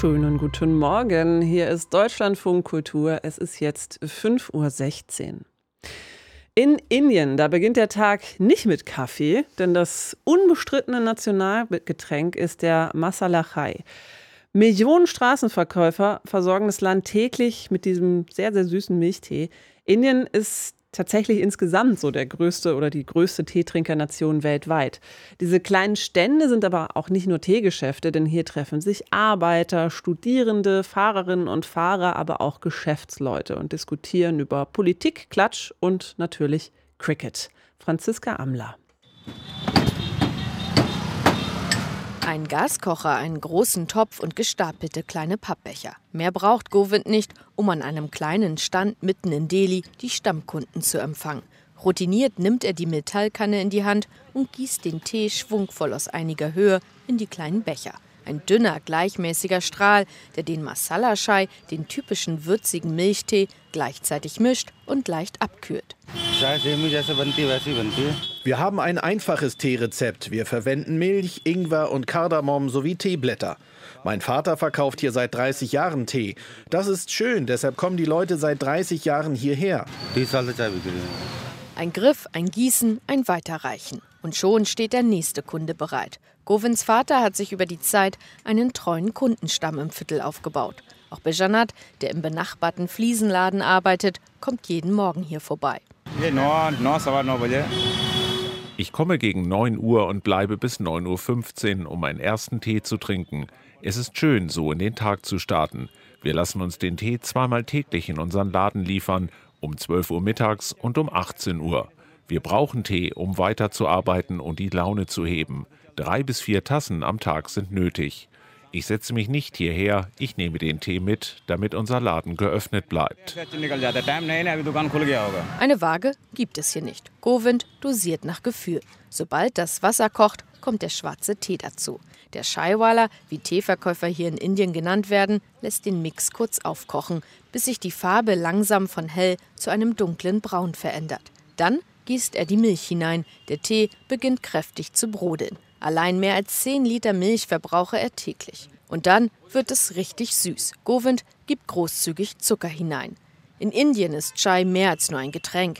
Schönen guten Morgen. Hier ist Deutschlandfunk Kultur. Es ist jetzt 5:16 Uhr. In Indien, da beginnt der Tag nicht mit Kaffee, denn das unbestrittene Nationalgetränk ist der Masala Chai. Millionen Straßenverkäufer versorgen das Land täglich mit diesem sehr, sehr süßen Milchtee. Indien ist tatsächlich insgesamt so der größte oder die größte Teetrinkernation weltweit. Diese kleinen Stände sind aber auch nicht nur Teegeschäfte, denn hier treffen sich Arbeiter, Studierende, Fahrerinnen und Fahrer, aber auch Geschäftsleute und diskutieren über Politik, Klatsch und natürlich Cricket. Franziska Amler. Ein Gaskocher, einen großen Topf und gestapelte kleine Pappbecher. Mehr braucht Govind nicht, um an einem kleinen Stand mitten in Delhi die Stammkunden zu empfangen. Routiniert nimmt er die Metallkanne in die Hand und gießt den Tee schwungvoll aus einiger Höhe in die kleinen Becher. Ein dünner, gleichmäßiger Strahl, der den Masala Chai, den typischen würzigen Milchtee, gleichzeitig mischt und leicht abkühlt. Wir haben ein einfaches Teerezept. Wir verwenden Milch, Ingwer und Kardamom sowie Teeblätter. Mein Vater verkauft hier seit 30 Jahren Tee. Das ist schön, deshalb kommen die Leute seit 30 Jahren hierher. Ein Griff, ein Gießen, ein Weiterreichen. Und schon steht der nächste Kunde bereit. Govinds Vater hat sich über die Zeit einen treuen Kundenstamm im Viertel aufgebaut. Auch Bejanat, der im benachbarten Fliesenladen arbeitet, kommt jeden Morgen hier vorbei. Ich komme gegen 9 Uhr und bleibe bis 9:15 Uhr, um meinen ersten Tee zu trinken. Es ist schön, so in den Tag zu starten. Wir lassen uns den Tee zweimal täglich in unseren Laden liefern, um 12 Uhr mittags und um 18 Uhr. Wir brauchen Tee, um weiterzuarbeiten und die Laune zu heben. 3 bis 4 Tassen am Tag sind nötig. Ich setze mich nicht hierher, ich nehme den Tee mit, damit unser Laden geöffnet bleibt. Eine Waage gibt es hier nicht. Govind dosiert nach Gefühl. Sobald das Wasser kocht, kommt der schwarze Tee dazu. Der Chaiwala, wie Teeverkäufer hier in Indien genannt werden, lässt den Mix kurz aufkochen, bis sich die Farbe langsam von hell zu einem dunklen Braun verändert. Dann gießt er die Milch hinein. Der Tee beginnt kräftig zu brodeln. Allein mehr als 10 Liter Milch verbrauche er täglich. Und dann wird es richtig süß. Govind gibt großzügig Zucker hinein. In Indien ist Chai mehr als nur ein Getränk.